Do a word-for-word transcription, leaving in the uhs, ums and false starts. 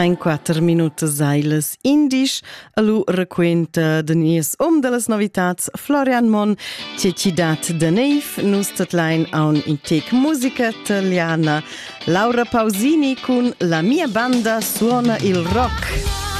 Ein quattro minutos ailes indisch, alu raquenta de nies um de las novitats Florian Mon, che ci dat de neif, nus tatlein aun in tec musica italiana, Laura Pausini con La mia banda suona il rock.